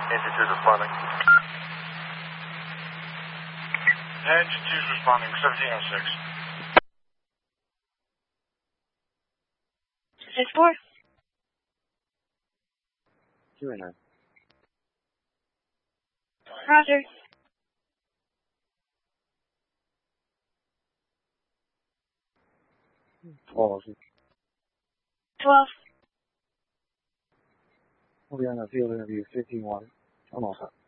Engine 2's responding. Engine 2's responding, 1706. 6-4. 289. Roger. Oh, 12. we'll be on the field interview 15-1. I'm all set.